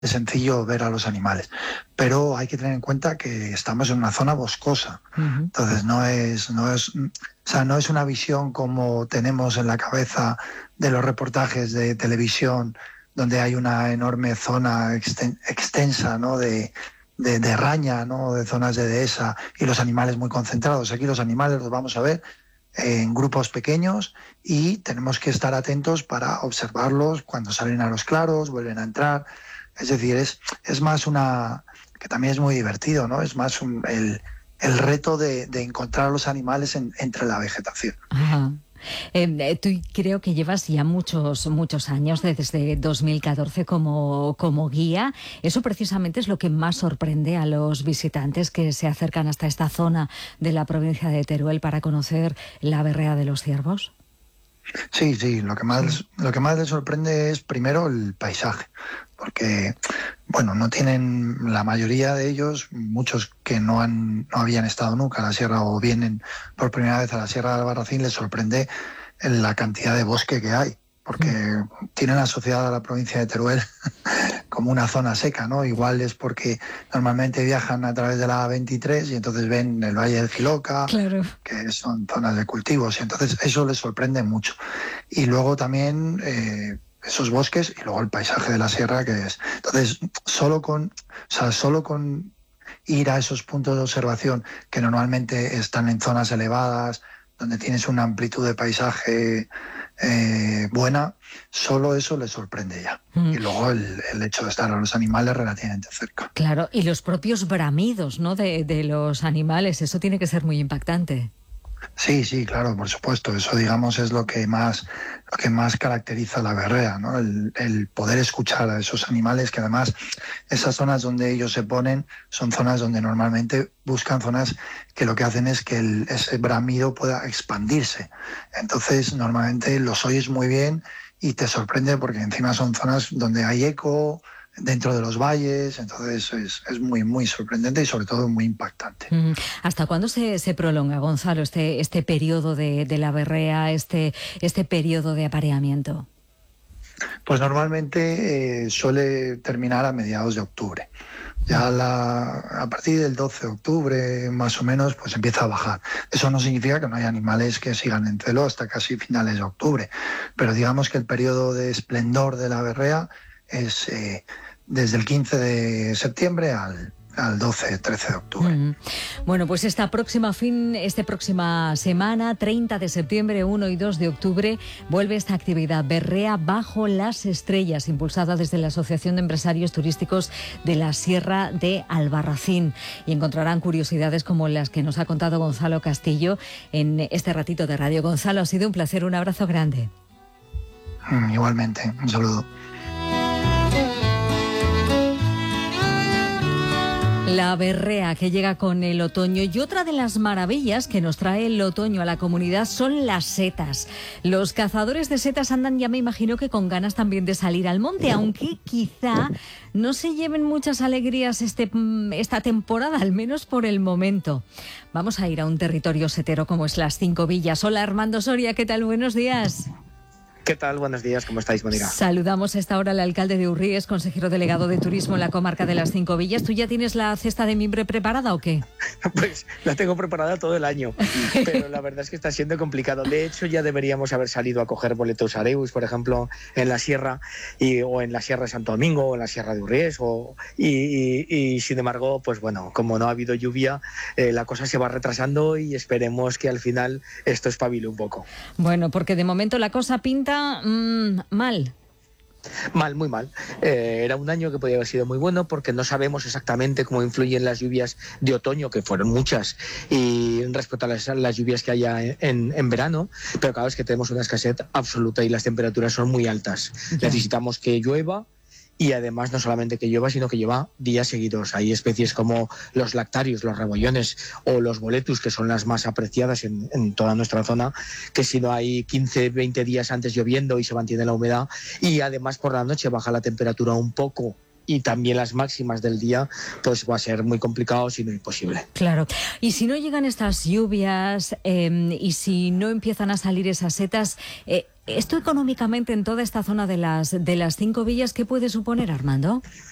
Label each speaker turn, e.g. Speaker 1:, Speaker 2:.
Speaker 1: sencillo ver a los animales. Pero hay que tener en cuenta que estamos en una zona boscosa. Entonces no es una visión como tenemos en la cabeza de los reportajes de televisión, donde hay una enorme zona extensa, ¿no?, de raña, ¿no?, de zonas de dehesa, y los animales muy concentrados. Aquí los animales los vamos a ver en grupos pequeños y tenemos que estar atentos para observarlos cuando salen a los claros, vuelven a entrar. Es decir, es más que también es muy divertido, ¿no? Es más el reto de encontrar a los animales entre la vegetación.
Speaker 2: Ajá. Tú creo que llevas ya muchos años, desde 2014 como guía. Eso precisamente es lo que más sorprende a los visitantes que se acercan hasta esta zona de la provincia de Teruel para conocer la berrea de los ciervos.
Speaker 1: Sí, lo que más les sorprende es primero el paisaje, porque no tienen, la mayoría de ellos, muchos que no habían estado nunca en la sierra o vienen por primera vez a la Sierra de Albarracín, les sorprende la cantidad de bosque que hay, porque tienen asociada a la provincia de Teruel como una zona seca, ¿no? Igual es porque normalmente viajan a través de la A23 y entonces ven el Valle del Jiloca,
Speaker 2: claro,
Speaker 1: que son zonas de cultivos, y entonces eso les sorprende mucho. Y luego también esos bosques y luego el paisaje de la sierra, que es... Entonces, solo con ir a esos puntos de observación que normalmente están en zonas elevadas, donde tienes una amplitud de paisaje buena, solo eso les sorprende ya. Y luego el hecho de estar a los animales relativamente cerca.
Speaker 2: Claro, y los propios bramidos, ¿no?, de los animales, eso tiene que ser muy impactante.
Speaker 1: Sí, claro, por supuesto. Eso, digamos, es lo que más caracteriza la berrea, ¿no? El poder escuchar a esos animales, que además esas zonas donde ellos se ponen son zonas donde normalmente buscan zonas que lo que hacen es que ese bramido pueda expandirse. Entonces, normalmente los oyes muy bien y te sorprende porque encima son zonas donde hay eco, dentro de los valles, entonces es muy, muy sorprendente y sobre todo muy impactante.
Speaker 2: ¿Hasta cuándo se prolonga, Gonzalo, este periodo de la berrea, este periodo de apareamiento?
Speaker 1: Pues normalmente suele terminar a mediados de octubre. Ya a partir del 12 de octubre, más o menos, pues empieza a bajar. Eso no significa que no haya animales que sigan en celo hasta casi finales de octubre, pero digamos que el periodo de esplendor de la berrea es desde el 15 de septiembre al 12-13 de octubre.
Speaker 2: Bueno, pues esta próxima semana, 30 de septiembre, 1 y 2 de octubre, vuelve esta actividad Berrea bajo las estrellas, impulsada desde la Asociación de Empresarios Turísticos de la Sierra de Albarracín. Y encontrarán curiosidades como las que nos ha contado Gonzalo Castillo en este ratito de radio. Gonzalo, ha sido un placer, un abrazo grande.
Speaker 1: Igualmente, un saludo.
Speaker 2: La berrea que llega con el otoño, y otra de las maravillas que nos trae el otoño a la comunidad son las setas. Los cazadores de setas andan, ya me imagino, que con ganas también de salir al monte, aunque quizá no se lleven muchas alegrías esta temporada, al menos por el momento. Vamos a ir a un territorio setero como es Las Cinco Villas. Hola, Armando Soria, ¿qué tal? Buenos días.
Speaker 3: ¿Qué tal? Buenos días, ¿cómo estáis, Mónica?
Speaker 2: Saludamos a esta hora al alcalde de Urríes, consejero delegado de Turismo en la comarca de Las Cinco Villas. ¿Tú ya tienes la cesta de mimbre preparada o qué?
Speaker 3: Pues la tengo preparada todo el año, pero la verdad es que está siendo complicado. De hecho, ya deberíamos haber salido a coger boletos Areus, por ejemplo, en la sierra, o en la Sierra de Santo Domingo, o en la Sierra de Urríes, y sin embargo, pues bueno, como no ha habido lluvia, la cosa se va retrasando y esperemos que al final esto espabile un poco.
Speaker 2: Bueno, porque de momento la cosa pinta mal.
Speaker 3: Mal, muy mal. Era un año que podía haber sido muy bueno porque no sabemos exactamente cómo influyen las lluvias de otoño, que fueron muchas, y respecto a las lluvias que haya en verano, pero claro, es que tenemos una escasez absoluta y las temperaturas son muy altas. Necesitamos que llueva. Y además no solamente que llueva, sino que llueva días seguidos. Hay especies como los lactarios, los rebollones o los boletus, que son las más apreciadas en toda nuestra zona, que si no hay 15, 20 días antes lloviendo y se mantiene la humedad, y además por la noche baja la temperatura un poco, y también las máximas del día, pues va a ser muy complicado, si no imposible.
Speaker 2: Claro. Y si no llegan estas lluvias y si no empiezan a salir esas setas, esto económicamente en toda esta zona de las Cinco Villas, ¿qué puede suponer, Armando?